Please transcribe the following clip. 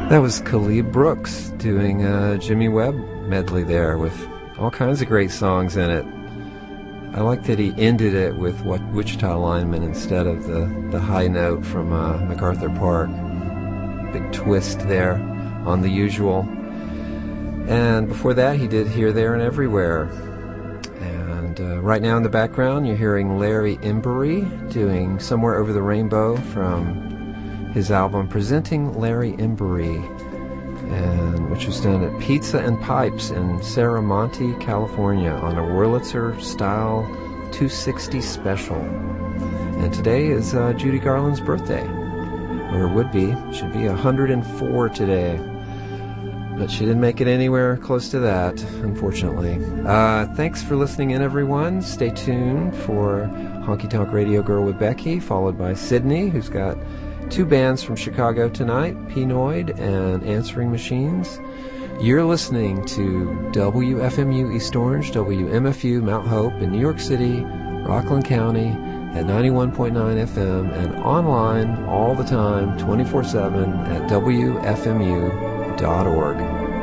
That was Khalid Brooks doing a Jimmy Webb medley there with all kinds of great songs in it. I like that he ended it with Wichita Lineman instead of the high note from MacArthur Park. Big twist there on the usual. And before that he did Here, There, and Everywhere. And right now in the background you're hearing Larry Embury doing Somewhere Over the Rainbow from his album Presenting Larry Embury, and which was done at Pizza and Pipes in Serramonte, California on a Wurlitzer style 260 special. And today is Judy Garland's birthday, or would be. Should be 104 today, but she didn't make it anywhere close to that, unfortunately. Thanks for listening in, everyone. Stay tuned for Honky Tonk Radio Girl with Becky, followed by Sydney, who's got two bands from Chicago tonight, Pinoid and Answering Machines. You're listening to WFMU East Orange, WMFU Mount Hope in New York City, Rockland County at 91.9 FM, and online all the time, 24/7 at WFMU.org.